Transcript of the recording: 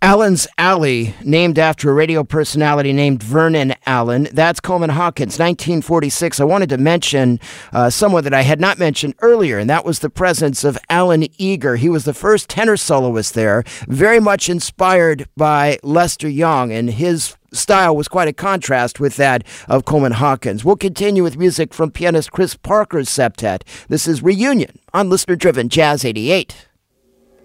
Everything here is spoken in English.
Allen's Alley, named after a radio personality named Vernon Allen. That's Coleman Hawkins, 1946. I wanted to mention someone that I had not mentioned earlier, and that was the presence of Alan Eager. He was the first tenor soloist there, very much inspired by Lester Young, and his style was quite a contrast with that of Coleman Hawkins. We'll continue with music from pianist Chris Parker's septet. This is Reunion on Listener-Driven Jazz 88.